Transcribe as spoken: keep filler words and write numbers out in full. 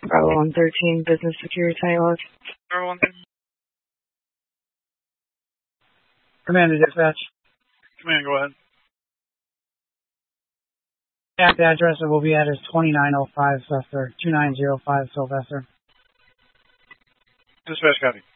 Bravo one thirteen, business security Taylor. Bravo one thirteen. Commander dispatch. Command, go ahead. Yeah, the address that will be at is twenty-nine oh five Sylvester, two nine zero five Sylvester. Dispatch copy.